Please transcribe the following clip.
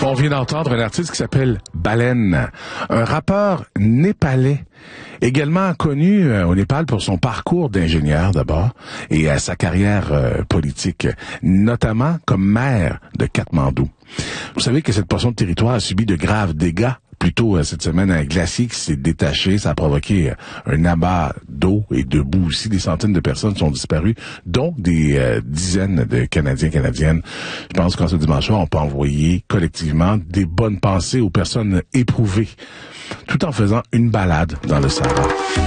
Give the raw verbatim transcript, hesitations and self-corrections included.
On vient d'entendre un artiste qui s'appelle Baleine, un rappeur népalais, également connu euh, au Népal pour son parcours d'ingénieur d'abord et euh, sa carrière euh, politique, notamment comme maire de Katmandou. Vous savez que cette portion de territoire a subi de graves dégâts. Plutôt, cette semaine, un glacier qui s'est détaché, ça a provoqué un amas d'eau et de boue aussi. Des centaines de personnes sont disparues, dont des euh, dizaines de Canadiens, Canadiennes. Je pense qu'en ce dimanche soir, on peut envoyer collectivement des bonnes pensées aux personnes éprouvées, tout en faisant une balade dans le Sahara.